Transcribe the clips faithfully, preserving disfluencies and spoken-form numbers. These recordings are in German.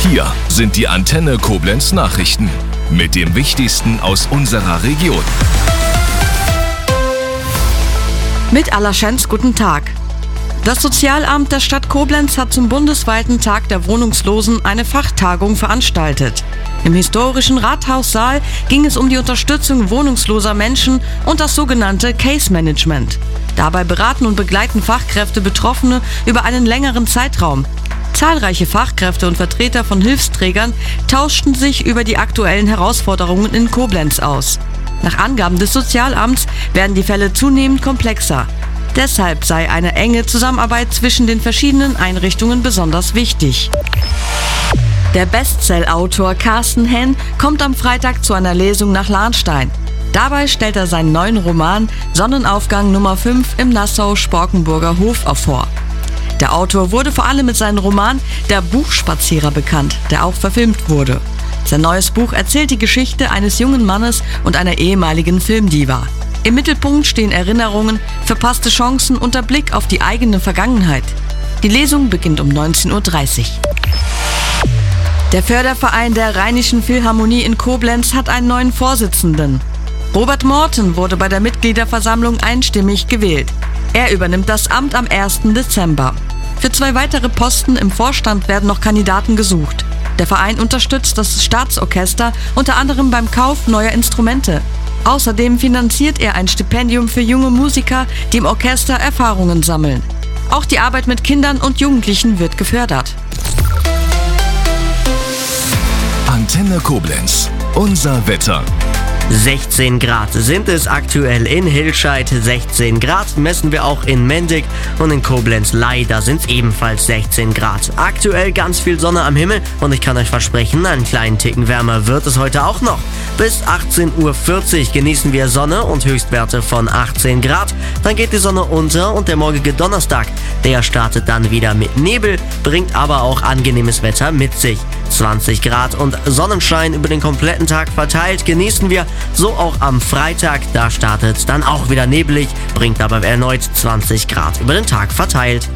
Hier sind die Antenne Koblenz Nachrichten mit dem Wichtigsten aus unserer Region. Mit Alaschenz, guten Tag. Das Sozialamt der Stadt Koblenz hat zum bundesweiten Tag der Wohnungslosen eine Fachtagung veranstaltet. Im historischen Rathaussaal ging es um die Unterstützung wohnungsloser Menschen und das sogenannte Case Management. Dabei beraten und begleiten Fachkräfte Betroffene über einen längeren Zeitraum. Zahlreiche Fachkräfte und Vertreter von Hilfsträgern tauschten sich über die aktuellen Herausforderungen in Koblenz aus. Nach Angaben des Sozialamts werden die Fälle zunehmend komplexer. Deshalb sei eine enge Zusammenarbeit zwischen den verschiedenen Einrichtungen besonders wichtig. Der Bestseller-Autor Carsten Henn kommt am Freitag zu einer Lesung nach Lahnstein. Dabei stellt er seinen neuen Roman Sonnenaufgang Nummer fünf im Nassau-Sporkenburger Hof vor. Der Autor wurde vor allem mit seinem Roman Der Buchspazierer bekannt, der auch verfilmt wurde. Sein neues Buch erzählt die Geschichte eines jungen Mannes und einer ehemaligen Filmdiva. Im Mittelpunkt stehen Erinnerungen, verpasste Chancen und der Blick auf die eigene Vergangenheit. Die Lesung beginnt um neunzehn Uhr dreißig. Der Förderverein der Rheinischen Philharmonie in Koblenz hat einen neuen Vorsitzenden. Robert Morten wurde bei der Mitgliederversammlung einstimmig gewählt. Er übernimmt das Amt am ersten Dezember. Für zwei weitere Posten im Vorstand werden noch Kandidaten gesucht. Der Verein unterstützt das Staatsorchester unter anderem beim Kauf neuer Instrumente. Außerdem finanziert er ein Stipendium für junge Musiker, die im Orchester Erfahrungen sammeln. Auch die Arbeit mit Kindern und Jugendlichen wird gefördert. Antenne Koblenz, unser Wetter. sechzehn Grad sind es aktuell in Hilscheid, sechzehn Grad messen wir auch in Mendig und in Koblenz leider sind es ebenfalls sechzehn Grad. Aktuell ganz viel Sonne am Himmel und ich kann euch versprechen, einen kleinen Ticken wärmer wird es heute auch noch. Bis achtzehn Uhr vierzig genießen wir Sonne und Höchstwerte von achtzehn Grad. Dann geht die Sonne unter und der morgige Donnerstag, der startet dann wieder mit Nebel, bringt aber auch angenehmes Wetter mit sich. zwanzig Grad und Sonnenschein über den kompletten Tag verteilt genießen wir. So auch am Freitag, da startet es dann auch wieder nebelig, bringt aber erneut zwanzig Grad über den Tag verteilt.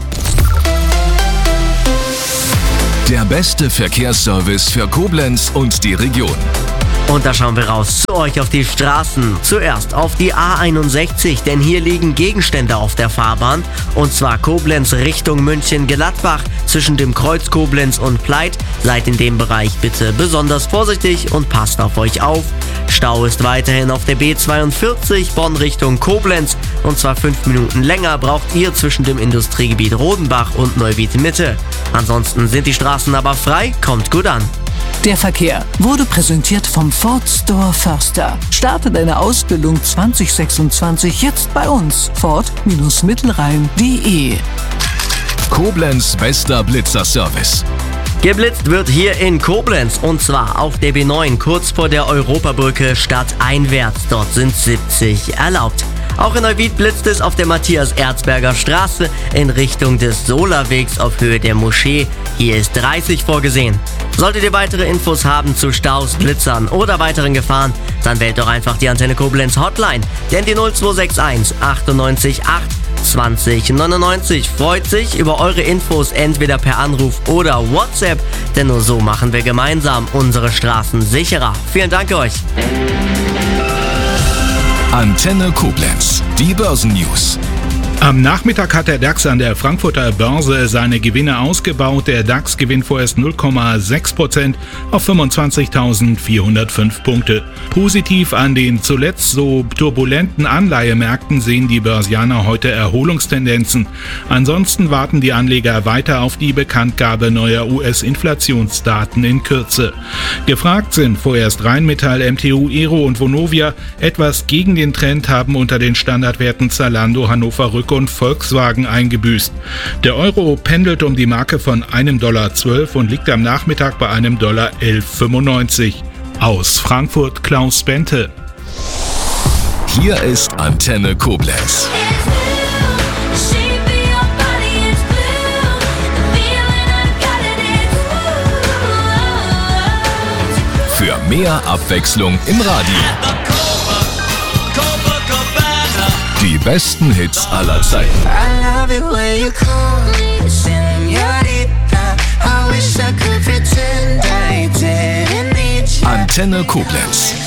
Der beste Verkehrsservice für Koblenz und die Region. Und da schauen wir raus zu euch auf die Straßen. Zuerst auf die A einundsechzig, denn hier liegen Gegenstände auf der Fahrbahn. Und zwar Koblenz Richtung München-Gladbach zwischen dem Kreuz Koblenz und Pleit. Seid in dem Bereich bitte besonders vorsichtig und passt auf euch auf. Stau ist weiterhin auf der B zweiundvierzig Bonn Richtung Koblenz. Und zwar fünf Minuten länger braucht ihr zwischen dem Industriegebiet Rodenbach und Neuwied Mitte. Ansonsten sind die Straßen aber frei, kommt gut an. Der Verkehr wurde präsentiert vom Ford Store Förster. Starte deine Ausbildung zwanzig sechsundzwanzig jetzt bei uns. Ford Mittelrhein punkt de. Koblenz bester Blitzerservice. Geblitzt wird hier in Koblenz und zwar auf der B neun kurz vor der Europabrücke stadteinwärts. Dort sind siebzig erlaubt. Auch in Neuwied blitzt es auf der Matthias-Erzberger Straße in Richtung des Solarwegs auf Höhe der Moschee. Hier ist dreißig vorgesehen. Solltet ihr weitere Infos haben zu Staus, Blitzern oder weiteren Gefahren, dann wählt doch einfach die Antenne Koblenz Hotline. Denn die null zwei sechs eins achtundneunzig acht zwanzig neunundneunzig freut sich über eure Infos entweder per Anruf oder WhatsApp. Denn nur so machen wir gemeinsam unsere Straßen sicherer. Vielen Dank euch. Antenne Koblenz, die Börsennews. Am Nachmittag hat der DAX an der Frankfurter Börse seine Gewinne ausgebaut. Der DAX gewinnt vorerst null Komma sechs Prozent auf fünfundzwanzigtausendvierhundertfünf Punkte. Positiv an den zuletzt so turbulenten Anleihemärkten sehen die Börsianer heute Erholungstendenzen. Ansonsten warten die Anleger weiter auf die Bekanntgabe neuer U S-Inflationsdaten in Kürze. Gefragt sind vorerst Rheinmetall, M T U, Aero und Vonovia. Etwas gegen den Trend haben unter den Standardwerten Zalando, Hannover Rück und Volkswagen eingebüßt. Der Euro pendelt um die Marke von einem Dollar zwölf und liegt am Nachmittag bei einem Dollar elf fünfundneunzig. Aus Frankfurt Klaus Bente. Hier ist Antenne Koblenz. Für mehr Abwechslung im Radio. Die besten Hits aller Zeiten. I love it when you call me señorita. I wish I could pretend Antenne Koblenz.